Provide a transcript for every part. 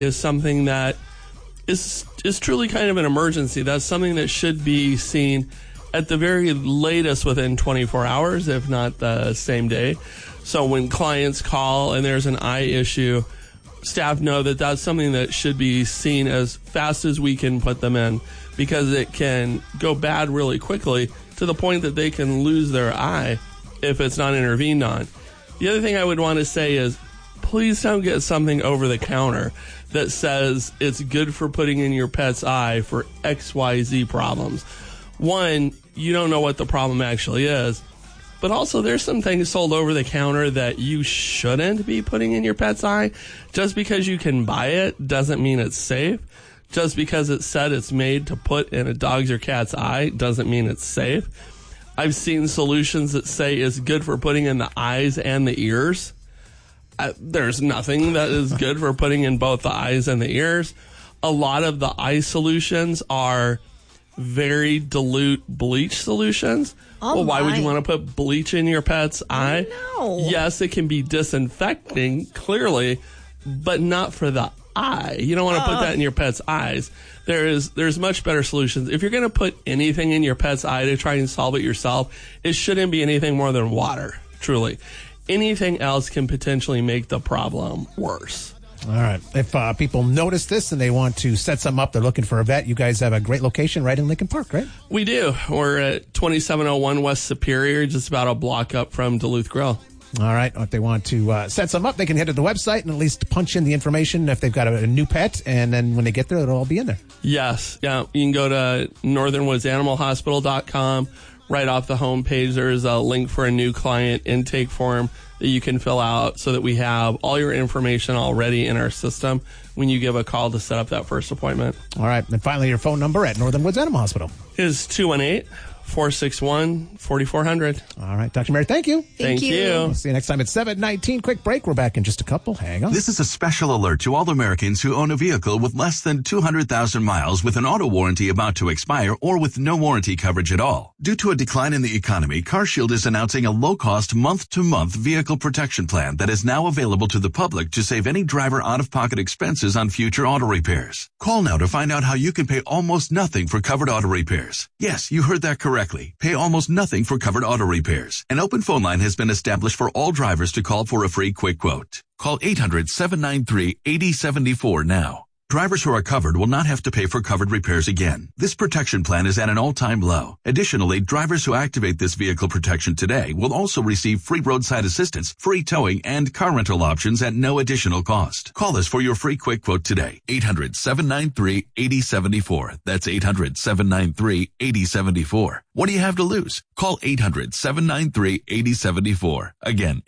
is something that is truly kind of an emergency. That's something that should be seen at the very latest within 24 hours, if not the same day. So when clients call and there's an eye issue, staff know that that's something that should be seen as fast as we can put them in, because it can go bad really quickly to the point that they can lose their eye if it's not intervened on. The other thing I would want to say is, please don't get something over the counter that says it's good for putting in your pet's eye for XYZ problems. One, you don't know what the problem actually is, but also there's some things sold over the counter that you shouldn't be putting in your pet's eye. Just because you can buy it doesn't mean it's safe. Just because it said it's made to put in a dog's or cat's eye doesn't mean it's safe. I've seen solutions that say it's good for putting in the eyes and the ears. There's nothing that is good for putting in both the eyes and the ears. A lot of the eye solutions are very dilute bleach solutions. Well, why would you want to put bleach in your pet's eye? No. Yes, it can be disinfecting, clearly, but not for the eye. You don't want to put that in your pet's eyes. There's much better solutions. If you're going to put anything in your pet's eye to try and solve it yourself, it shouldn't be anything more than water, truly. Anything else can potentially make the problem worse. All right. If people notice this and they want to set something up, they're looking for a vet, you guys have a great location right in Lincoln Park, right? We do. We're at 2701 West Superior, just about a block up from Duluth Grill. All right. If they want to set something up, they can head to the website and at least punch in the information if they've got a new pet, and then when they get there, it'll all be in there. Yes. Yeah. You can go to northernwoodsanimalhospital.com. Right off the homepage, there is a link for a new client intake form that you can fill out so that we have all your information already in our system when you give a call to set up that first appointment. All right. And finally, your phone number at Northern Woods Animal Hospital is 218-461-4400. All right. Dr. Mary, thank you. Thank you. We'll see you next time at 7:19. Quick break. We're back in just a couple. Hang on. This is a special alert to all Americans who own a vehicle with less than 200,000 miles with an auto warranty about to expire or with no warranty coverage at all. Due to a decline in the economy, CarShield is announcing a low-cost month-to-month vehicle protection plan that is now available to the public to save any driver out-of-pocket expenses on future auto repairs. Call now to find out how you can pay almost nothing for covered auto repairs. Yes, you heard that correctly. Pay almost nothing for covered auto repairs. An open phone line has been established for all drivers to call for a free quick quote. Call 800-793-8074 now. Drivers who are covered will not have to pay for covered repairs again. This protection plan is at an all-time low. Additionally, drivers who activate this vehicle protection today will also receive free roadside assistance, free towing, and car rental options at no additional cost. Call us for your free quick quote today. 800-793-8074. That's 800-793-8074. What do you have to lose? Call 800-793-8074. Again,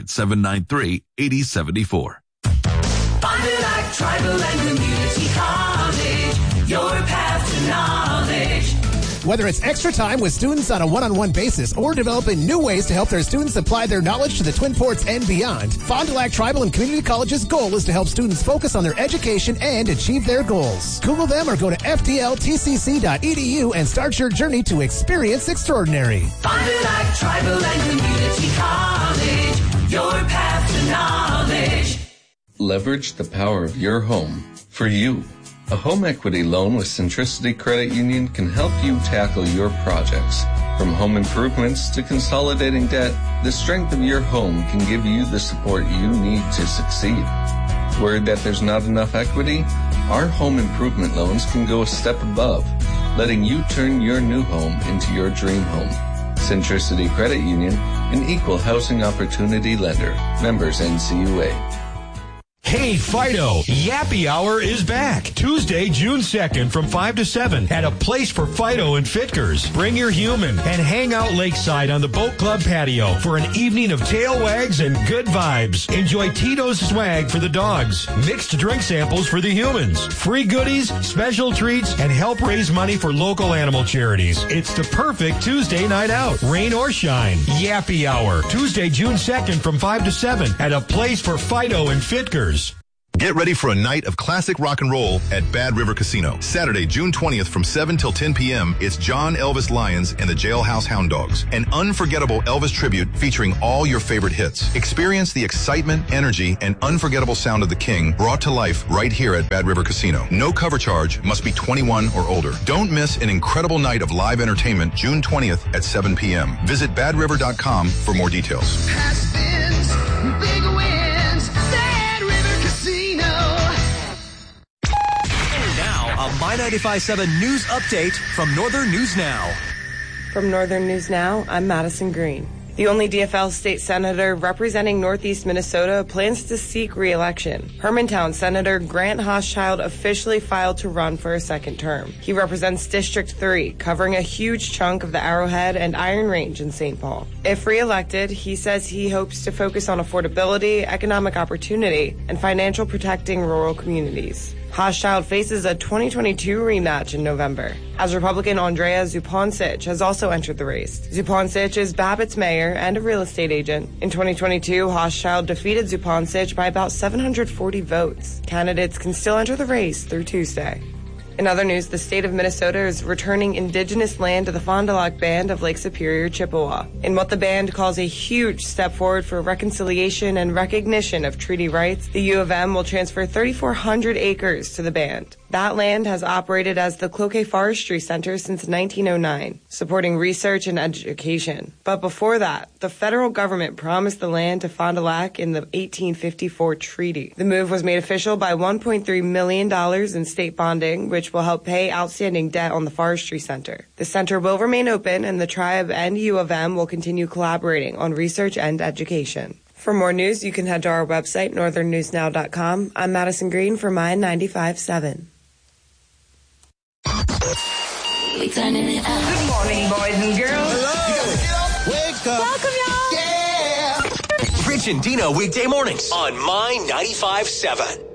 800-793-8074. Fond du Lac Tribal and Community College, your path to knowledge. Whether it's extra time with students on a one-on-one basis or developing new ways to help their students apply their knowledge to the Twin Ports and beyond, Fond du Lac Tribal and Community College's goal is to help students focus on their education and achieve their goals. Google them or go to fdltcc.edu and start your journey to experience extraordinary. Fond du Lac Tribal and Community College, your path to knowledge. Leverage the power of your home for you. A home equity loan with Centricity Credit Union can help you tackle your projects. From home improvements to consolidating debt, the strength of your home can give you the support you need to succeed. Worried that there's not enough equity? Our home improvement loans can go a step above, letting you turn your new home into your dream home. Centricity Credit Union, an equal housing opportunity lender. Members NCUA. Hey, Fido, Yappy Hour is back. Tuesday, June 2nd from 5 to 7 at a place for Fido and Fitkers. Bring your human and hang out lakeside on the Boat Club patio for an evening of tail wags and good vibes. Enjoy Tito's swag for the dogs, mixed drink samples for the humans, free goodies, special treats, and help raise money for local animal charities. It's the perfect Tuesday night out, rain or shine. Yappy Hour, Tuesday, June 2nd from 5 to 7 at a place for Fido and Fitkers. Get ready for a night of classic rock and roll at Bad River Casino. Saturday, June 20th from 7 till 10 p.m. It's John Elvis Lyons and the Jailhouse Hound Dogs. An unforgettable Elvis tribute featuring all your favorite hits. Experience the excitement, energy, and unforgettable sound of the King brought to life right here at Bad River Casino. No cover charge, must be 21 or older. Don't miss an incredible night of live entertainment June 20th at 7 p.m. Visit badriver.com for more details. Big wins, Bad River Casino. Now, a My 95.7 News update from Northern News Now. From Northern News Now, I'm Madison Green. The only DFL state senator representing Northeast Minnesota plans to seek re-election. Hermantown Senator Grant Hochschild officially filed to run for a second term. He represents District 3, covering a huge chunk of the Arrowhead and Iron Range in St. Paul. If re-elected, he says he hopes to focus on affordability, economic opportunity, and financial protecting rural communities. Hochschild faces a 2022 rematch in November, as Republican Andrea Zupancic has also entered the race. Zupancic is Babbitt's mayor and a real estate agent. In 2022, Hochschild defeated Zupancic by about 740 votes. Candidates can still enter the race through Tuesday. In other news, the state of Minnesota is returning indigenous land to the Fond du Lac Band of Lake Superior, Chippewa, in what the band calls a huge step forward for reconciliation and recognition of treaty rights. The U of M will transfer 3,400 acres to the band. That land has operated as the Cloquet Forestry Center since 1909, supporting research and education. But before that, the federal government promised the land to Fond du Lac in the 1854 treaty. The move was made official by $1.3 million in state bonding, which will help pay outstanding debt on the Forestry Center. The center will remain open, and the tribe and U of M will continue collaborating on research and education. For more news, you can head to our website, northernnewsnow.com. I'm Madison Green for My 95.7. We turning it up. Good morning, boys and girls. Hello. Wake up. Welcome, y'all. Yeah. Rich and Dino weekday mornings on My 95.7.